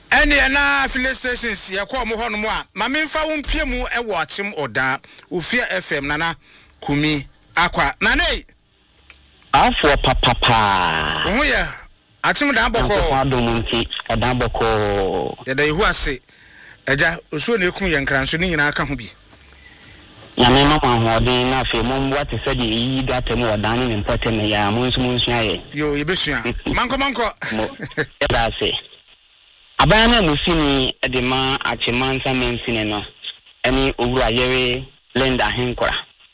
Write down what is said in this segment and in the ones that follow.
Any na filling stations ya kwa mo hono mo a ma memfa wo mpie mu e wo achim oda Ufia FM nana kumi akwa nane afọ papa wo ya achim da boko adomunti da boko ya da ihu ase eja osuo na ekum ye nkranso ni nyina aka ho bi ya me mama hodi na fe mo what say the yi data mo odan ni mpate me ya mo nsu aye yo ye besua manko ya da se abana musini edema achimansa mensine no eni owura yere lenda henkora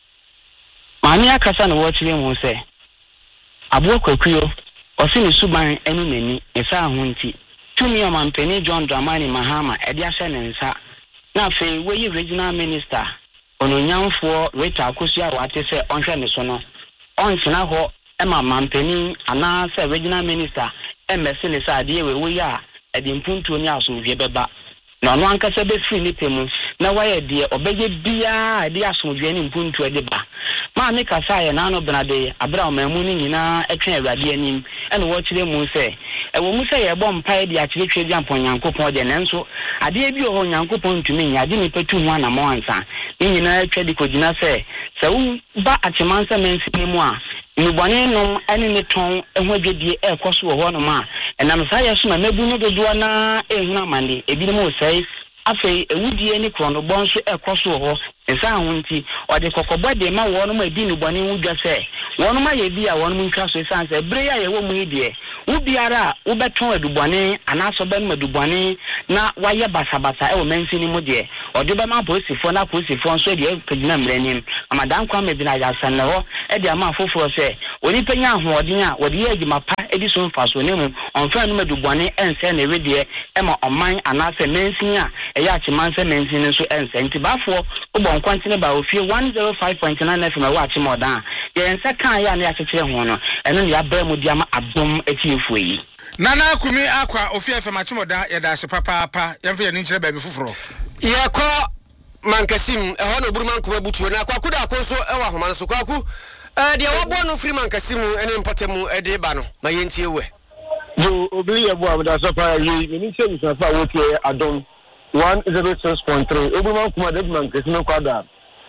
mami akasa no wochire mu se abo kwakuyo osini suban eni nani esa ahonti tumi amampeni John Dramani Mahama edi ahye ne nsa na fe we regional minister ononyamfo Rita Akosua wate se onhwe ne so no onsina ho ema mampeni ana se regional minister emese ne sa de we ya edi mpuntu ni asomdwe beba na ono ankasa be free ni temu na waye de obeye bia de asomdwe ni mpuntu ede ba ma me kasa ye na no benade abra mamu ni nyina etwen awrade anim ene wo kire mu se ewo mu se ye bom pai de akire bia mpon Nyankopon de nenso ade bi o Nyankopon ntumi nya de ni patu mu ana mo ansa ni nyina atwa di kogina se wo ba atemansa mensi mu a nubane no ene ne ton ehwadwedie ekoso wo no ma enam sa yeso na mebu no dodo na ehuna amande ebi mo sai afei ewudie ni krono bonso ekoso ho nsa ahonti ode kokobọ de ma wo no ma edi nubane wudwa se wo no ma ye bi a wo no ntwa so sanse bre ya ye wo mu die wo biara wo beton adubane anaso be no adubane na waye basabasa e wo mensi ni mu die ode be ma posifo na posifo nso de pagina mranim amadan kwa me bi na ya sanne ho e de ama foforo se oni panya ahoɔden a wode ye agima pa edi so mfaso ne mu onfa no madubane ense na ewedie e ma oman anase mensi a eya achimanse mensi ne so ense nti bafo ubon kwantene ba ofie 105.9 FM wa achimodan ye ense kan ya na ya chekere ho no eno ne ya ba mu dia ma abom atiefo yi nana kumi akwa ofie FM achimodan ye da hye papa yemfa ye nkyere ba bi foforo ye ko mankasim ho no burman kuma butuo na akwa kuda ko so e wa homa so kwaku de wabo no free mankasim ene mpatemu de ba no ma yentie we yo obi ye bo abda so fa yi ni se mi fa wotie adom 106.3 oburman kuma de mankasim kwada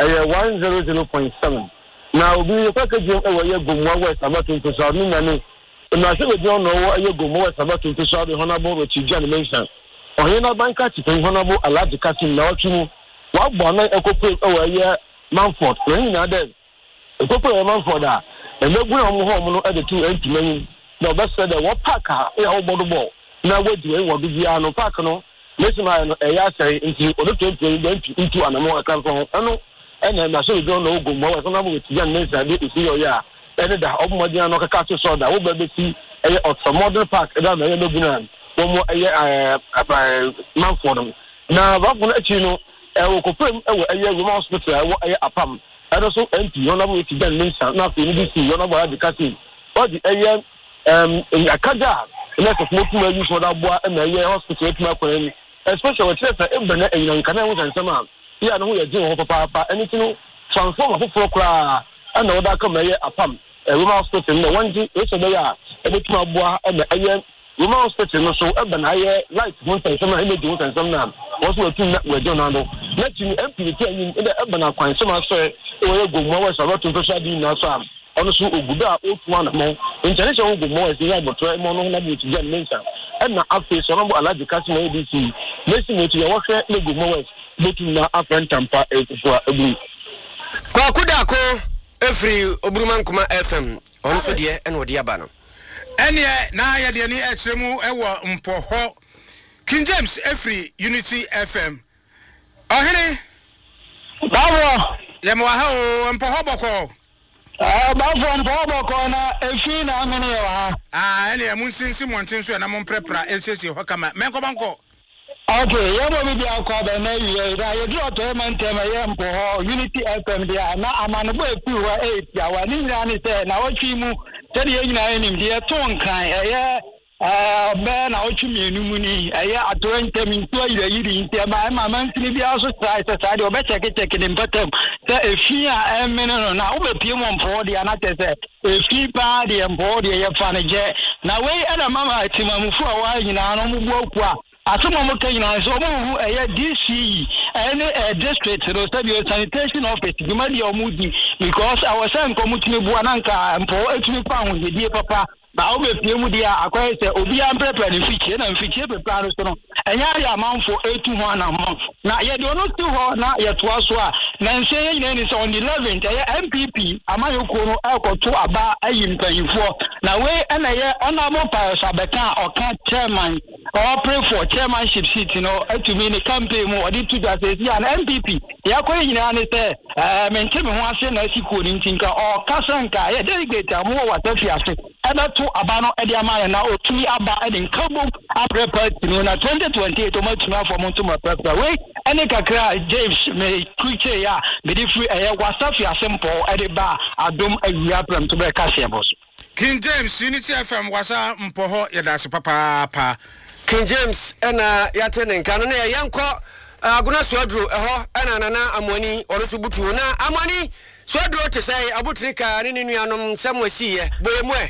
100.7 na obi ye package e wo ye gomwa west abatun to so ni nani na se we don no wo ye gomwa west abatun to so de honorable Chijan mention ohina banka ti honorable Alhaji Kasim na otumu wa bo na ekope e wo ye Manford when na de ekope e Manford a emegun omo ho omo no e de tu antimanyin na oba se de wo park a e ho bodo ball na wodi e wo bia no park no lesima no e ya sai nti odo tempe de ntu anamo aka so eno ene na so we don no gomwa we so na bo Chijan mention de isi yo ya ene da obomodi no kaka so da wo ba beti e model park e da na ye megunan wo mo e Manford na ba fun achi no e wo kopem e wo e Roma hospital e wo e apam e do so MP honorable Chijan mention na fe NDC honorable Alhaji Kasim o di e akaja na so mo tuma use for da boa e na ye hospital tuma kwani especially what say e bana e yan kana wo sansama ya no ho ye din ho papa anything transform for kra na wo da ka ma ye apam Roma hospital na wanji e so be ya e be tuma boa e na ye Roma hospital no so e bana ye light mo sansama e me di mo sansama wọ́n sọ tún na wẹjọ náà lọ lẹ́tì ní MPP ẹ̀yìn ẹ̀dẹ̀ ẹ̀bẹ̀nà kwan sẹ́mu asọ ẹ̀ wọ́n gòmọ́ wẹ̀ sábà tó ń fẹsẹ̀ adi náà sọ àmì ọ̀nà sọ ògùdà ó fún wa nàmọ́ nkyẹn sẹ́ wọ́n gòmọ́ wẹ̀ sí yá àgbọ̀tọ́ ẹ̀mọ́ ọ̀nà ọ̀nà bìí ti jẹ́ mẹ́ǹsà ẹ̀nà afẹ́ sọ̀rọ̀ bọ̀ Alhaji Kasim ADC lẹ́sìn ní ti yẹ wọ́n fẹ́ ní gòmọ́ wẹ̀ bótú na afẹ́ ntàmpa ẹ̀fọ́ ẹ̀bùrù. kwakuda ko efiri oburman kuma FM ọ̀nà sọ diẹ ẹ̀nà ọ̀dí yaba no. ẹni na yẹ de ni ẹkyerẹ mu ẹwọ mpọhọ King James Efri Unity FM. Ohini. Bawo. Yemo ha o mpoho boko. Bawo mpoho boko na efi na amene wa. Ene amunsinsi montin so na monprepra ensesi ho kama. Menko banko. Okay, yemo bi dia kwa ba na wiye da ye do to mantem ye mpoho Unity FM dia na amane bo efi wa 8 ya wa ni nyina ni se na wotwi mu tedi ye nyina enim dia ton kan eye be na ochimienu mu ni eye atontem nto yiri nti ba ma mansini bia so try de obe check ni mpatam se efi a emene no na obepie mo mpo de na tese efi pa de mpo de ye fa ne je na we ana mama timamufu a wa nyina no mu buoku a Atomo mo kanyina so mo hu DCE any district no sanitation office dwumadi omudi because our son komutini bu ananka mpo etumi pa hu yedie papa ba obepie mu dia akwai se obi amprepare ne fichie na fichie pepa no so no enya ya manfo etu ho na mo na ye de ono tu ho na ye to aso a na nse ye nyina ni so on the 11th ye MPP amayoko no ekoto aba ayimpanyifo na we na ye honorable pa sabeka oka chairman or pray for chairmanship seat etumi ni campaign mu odi tu that is an MPP ya ko nyina ni se mentemi ho ase na asiko ni ntinka o kasanka ye delegate amu watafi ase ebe to abano edi amaya na otumi aba edi nkabo aprepa tinu na 2028 omatumi afọ mo ntuma prepare we ene kakra James me kuche ya bedi free wasafi asempo edi ba adom awia prem to be kase boss King James Unity FM wasa mpoho yedase papa King James ena yatene nkano na yanko aguna suadro eho ena nana amwani orosu butu na amwani suadro te sai abutrika ne nuanom samwasiye boyemwe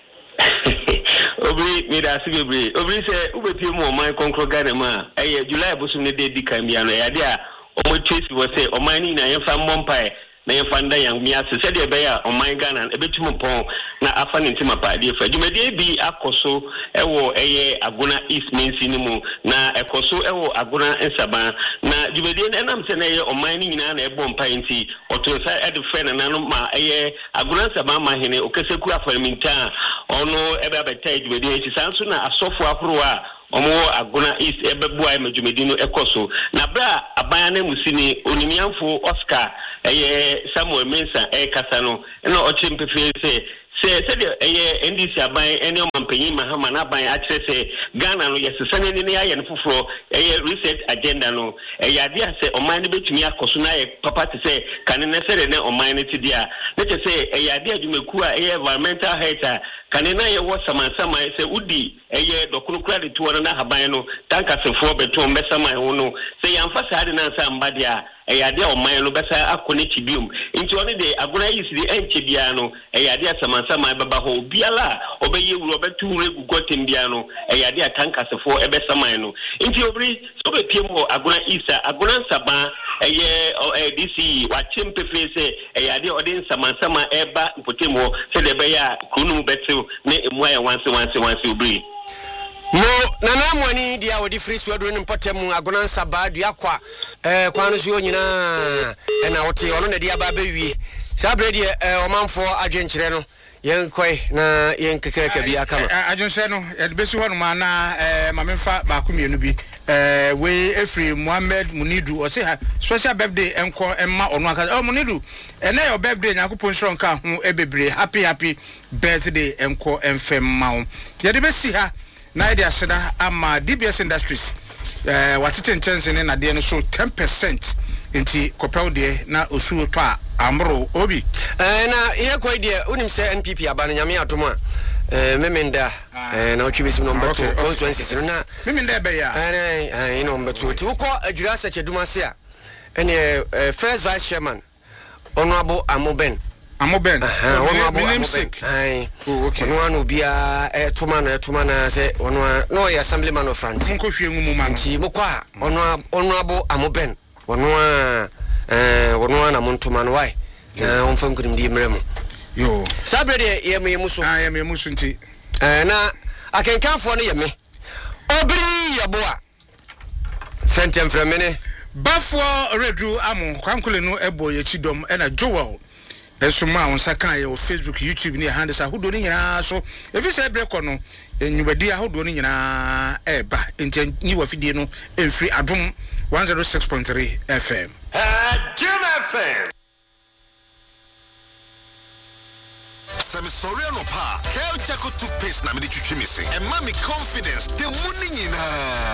Obri mi da sibebre obri se ubepie mu oman konkro gane ma July bosom ne de kan bia no ya de a omo chesi wo se oman ni na yemfa mbompai na yemfa nda yang mi ase se de be ya oman Ghana ebetum pon na afa ne ntima pa de fa dwumade bi akoso ewo agona East Main Sinimu na ekoso ewo agona Nsaba na dwumade enam se na oman ni nyina na ebompai nti otonsa ede fe na nanu ma agona Nsaba ma hene okeseku afarminta ono ebe abeta dwumade enti sanso na asofo afro a omo agona East ebebu ay dwumade no ekoso na bra aban na musini onimianfo Oscar Samuel Mensa kasa no na ochimpefe se de NDC aban ene omampanyi mahama na aban akire se Ghana no yesesane ne aye ne foforo reset agenda no ade ase oman ne betumi akoso na ye papa te se kane ne se ne oman ne tidia ne te se ade adwumaku a environmental health kane na ye wo samansama se udi dokunukura de tuwo na haban no tankasefo beto mbesama ho no se yamfa saade na nsa mbade a ade oman no besa akone chibium nti one de agona yisidi enchebia no ade asamansama baba ho biala obeye wuro betu regu gotembia no ade atankasefo ebesama no nti obri so bepiem ho agona isa agona Nsaba DC wachimpefe se ade ode nsamansama eba mpotemo se de be ya kunu betu ne emu aye wanse obri mo nana mwani dia wodi free suadro ne mpotemu agona Nsaba dua kwa kwano so nyina na wote ono na dia ba bewie sabre dia omanfo adwenkyere no yenkoi na yenkekeka bi akama adwenkyere no besi ho no ma na mamemfa ba ko mienu bi we efri Mohammed Munidu o say special birthday enko emma ono aka Munidu ene your birthday nyakopon shron ka ho ebebre happy birthday enko emfem ma wo ye de besi ha na ide aseda ama DBS Industries watete chance ne na de no so 10% nti kopel de na osuo to a amro obi na ye koi de unim se NPP abana nyame atoma memenda na otwibesi no mbeto constituencies no na memenda be ya you know mbeto ti uko adwira sache dumase a ene first vice chairman honorable Amoben okay ono bia tuma na se ono no ya assemblyman of France nko hwe ngumu man nti bokwa honorable Amoben ono na montuma no why na onfam kunim di mrem yo sabre ye muso ye muso nti na akenkanfo no ye me obri yaboa fentem fremene bafo redu amu kwankule no ebo ye chidom na Joel esuma on saka ye o Facebook YouTube ni handles ahodo ni nyina so efise breko no nyubadi ahodo ni nyina eba enti ni wafidie no emfiri adom 106.3 FM Jim FM Sami sorry no pa Kel Chaco toothpaste na me de twitwi me se e ma me confidence the money nyina